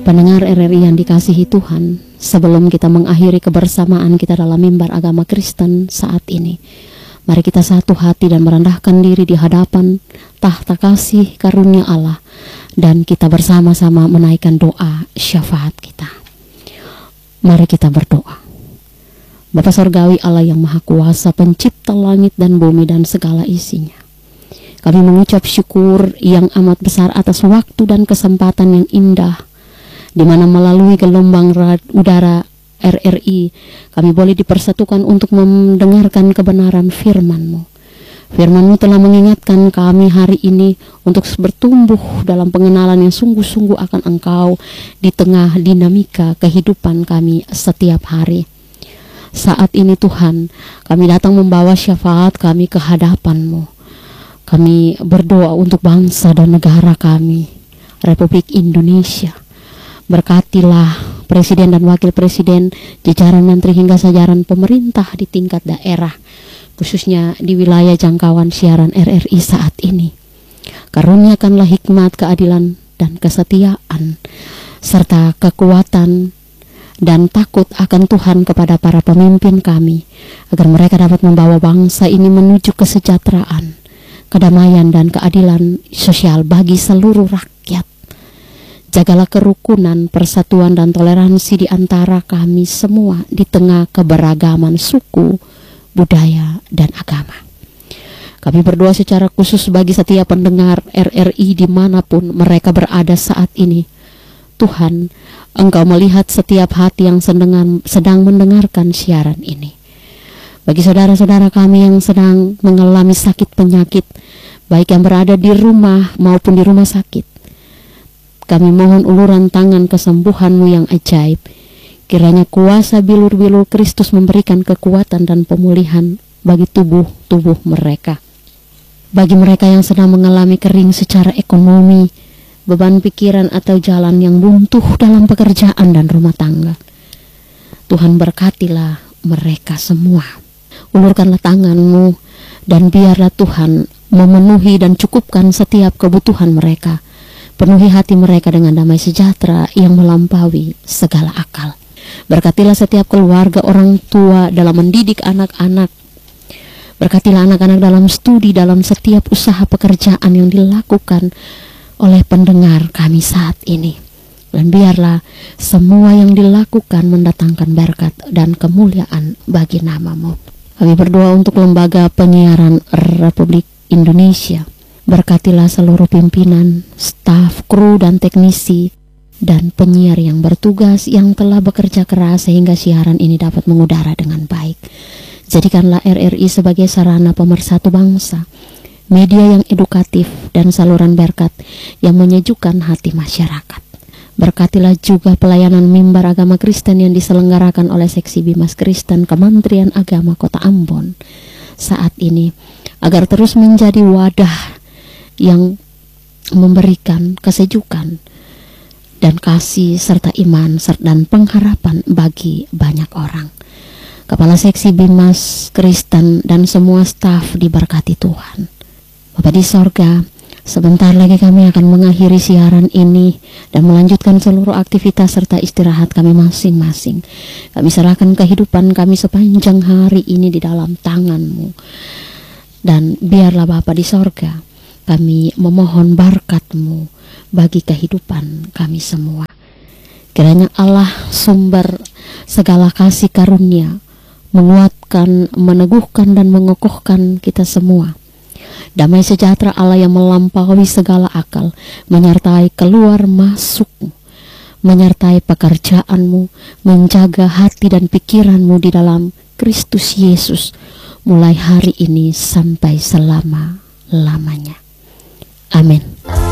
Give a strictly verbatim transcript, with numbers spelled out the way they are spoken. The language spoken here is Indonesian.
Pendengar R R I yang dikasihi Tuhan, sebelum kita mengakhiri kebersamaan kita dalam mimbar agama Kristen saat ini, mari kita satu hati dan merendahkan diri di hadapan tahta kasih karunia Allah, dan kita bersama-sama menaikkan doa syafaat kita. Mari kita berdoa. Bapa Sorgawi, Allah yang Maha Kuasa, pencipta langit dan bumi dan segala isinya, kami mengucap syukur yang amat besar atas waktu dan kesempatan yang indah, di mana melalui gelombang udara R R I kami boleh dipersatukan untuk mendengarkan kebenaran firman-Mu. Firman-Mu telah mengingatkan kami hari ini untuk bertumbuh dalam pengenalan yang sungguh-sungguh akan Engkau di tengah dinamika kehidupan kami setiap hari. Saat ini Tuhan, kami datang membawa syafaat kami ke hadapan-Mu. Kami berdoa untuk bangsa dan negara kami, Republik Indonesia. Berkatilah Presiden dan Wakil Presiden, jajaran menteri hingga jajaran pemerintah di tingkat daerah, khususnya di wilayah jangkauan siaran R R I saat ini. Karuniakanlah hikmat, keadilan, dan kesetiaan, serta kekuatan dan takut akan Tuhan kepada para pemimpin kami, agar mereka dapat membawa bangsa ini menuju kesejahteraan, kedamaian, dan keadilan sosial bagi seluruh rakyat. Jagalah kerukunan, persatuan, dan toleransi di antara kami semua di tengah keberagaman suku, budaya, dan agama. Kami berdoa secara khusus bagi setiap pendengar R R I dimanapun mereka berada saat ini. Tuhan, Engkau melihat setiap hati yang sedang, sedang mendengarkan siaran ini. Bagi saudara-saudara kami yang sedang mengalami sakit penyakit, baik yang berada di rumah maupun di rumah sakit, kami mohon uluran tangan kesembuhan-Mu yang ajaib. Kiranya kuasa bilur-bilur Kristus memberikan kekuatan dan pemulihan bagi tubuh-tubuh mereka. Bagi mereka yang sedang mengalami kering secara ekonomi, beban pikiran atau jalan yang buntu dalam pekerjaan dan rumah tangga, Tuhan berkatilah mereka semua. Ulurkanlah tangan-Mu dan biarlah Tuhan memenuhi dan cukupkan setiap kebutuhan mereka. Penuhi hati mereka dengan damai sejahtera yang melampaui segala akal. Berkatilah setiap keluarga orang tua dalam mendidik anak-anak. Berkatilah anak-anak dalam studi, dalam setiap usaha pekerjaan yang dilakukan oleh pendengar kami saat ini. Dan biarlah semua yang dilakukan mendatangkan berkat dan kemuliaan bagi nama-Mu. Kami berdoa untuk lembaga penyiaran Republik Indonesia. Berkatilah seluruh pimpinan, staf, kru, dan teknisi, dan penyiar yang bertugas yang telah bekerja keras sehingga siaran ini dapat mengudara dengan baik. Jadikanlah R R I sebagai sarana pemersatu bangsa, media yang edukatif, dan saluran berkat yang menyejukkan hati masyarakat. Berkatilah juga pelayanan mimbar agama Kristen yang diselenggarakan oleh Seksi Bimas Kristen Kementerian Agama Kota Ambon saat ini, agar terus menjadi wadah yang memberikan kesejukan dan kasih serta iman dan pengharapan bagi banyak orang. Kepala Seksi Bimas Kristen dan semua staf diberkati Tuhan. Bapa di sorga, sebentar lagi kami akan mengakhiri siaran ini dan melanjutkan seluruh aktivitas serta istirahat kami masing-masing. Kami serahkan kehidupan kami sepanjang hari ini di dalam tangan-Mu. Dan biarlah Bapa di sorga, kami memohon berkat-Mu bagi kehidupan kami semua. Kiranya Allah sumber segala kasih karunia menguatkan, meneguhkan, dan mengokohkan kita semua. Damai sejahtera Allah yang melampaui segala akal menyertai keluar masuk, menyertai pekerjaan-Mu, menjaga hati dan pikiran-Mu di dalam Kristus Yesus, mulai hari ini sampai selama-lamanya. Amin.